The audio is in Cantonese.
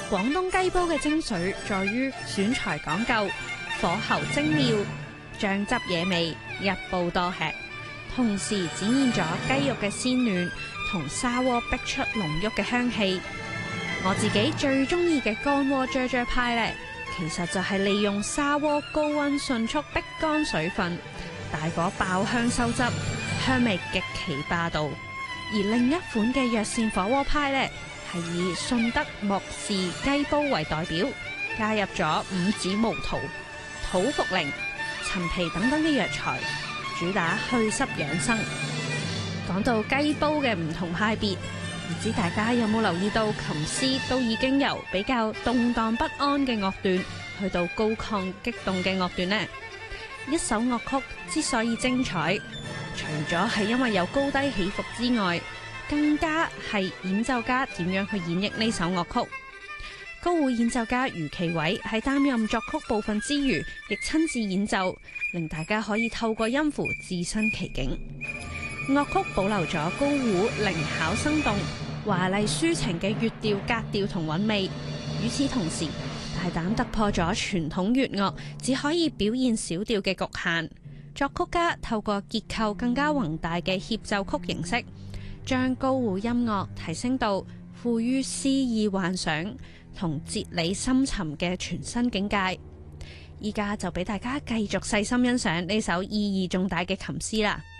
廣東雞煲嘅精髓在於選材講究，火候精妙，醬汁惹味，一煲多吃，同時展現咗雞肉嘅鮮嫩同砂鍋逼出濃郁嘅香氣。我自己最中意嘅乾鍋啫啫派呢，其實就係利用砂鍋高溫迅速逼乾水分，大火爆香收汁，香味極其霸道。而另一款嘅藥膳火鍋派呢，係以順德莫氏雞煲為代表，加入咗五子毛桃、土茯苓、陳皮等等嘅藥材，主打祛濕養生。講到雞煲嘅唔同派別，唔知大家有冇留意到，琴師都已經由比較動盪不安嘅樂段，去到高亢激動嘅樂段呢？一首樂曲之所以精彩，除咗係因為有高低起伏之外，更加係演奏家點樣去演繹呢首樂曲。高胡演奏家余其偉喺擔任作曲部分之餘，亦親自演奏，令大家可以透過音符置身其境。樂曲保留咗高胡靈巧生動、華麗抒情嘅樂調格調同韻味，與此同時，大膽突破咗傳統樂樂只可以表現小調嘅局限。作曲家透過結構更加宏大嘅協奏曲形式，將高胡音樂提升到富於詩意幻想同哲理深沉嘅全新境界。依家就俾大家繼續細心欣賞呢首意義重大嘅琴詩啦。